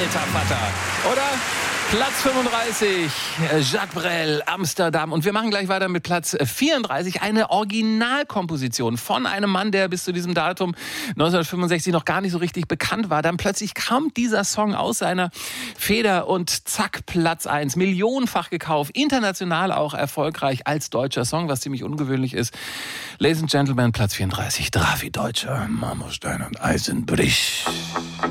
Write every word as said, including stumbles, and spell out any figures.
alter Vater, oder? Platz fünfunddreißig, Jacques Brel, Amsterdam. Und wir machen gleich weiter mit Platz vierunddreißig, eine Originalkomposition von einem Mann, der bis zu diesem Datum neunzehnhundertfünfundsechzig noch gar nicht so richtig bekannt war. Dann plötzlich kam dieser Song aus seiner Feder und zack, Platz eins. Millionenfach gekauft, international auch erfolgreich als deutscher Song, was ziemlich ungewöhnlich ist. Ladies and Gentlemen, Platz vierunddreißig, Drafi Deutscher, Marmorstein und Eisenbrich.